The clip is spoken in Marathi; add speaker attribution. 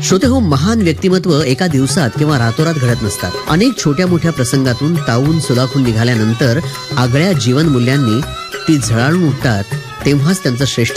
Speaker 1: श्रोते हो, महान व्यक्तिमत्व एका दिवसात किंवा रातोरात घडत नसतात. अनेक छोट्या मोठ्या प्रसंगातून तावून सुलाखून निघाल्यानंतर आगळ्या जीवन मूल्यांनी ती झळाळून उठतात. तेव्हाच त्यांचं श्रेष्ठ